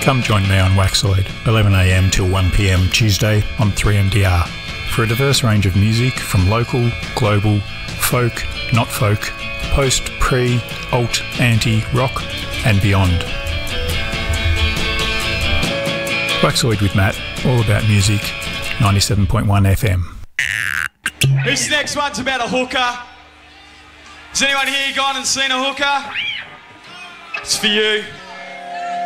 Come join me on Waxoid, 11am till 1pm Tuesday on 3MDR, for a diverse range of music from local, global, folk, not folk, post, pre, alt, anti, rock and beyond. Waxoid with Matt, all about music, 97.1 FM. This next one's about a hooker. Has anyone here gone and seen a hooker? It's for you.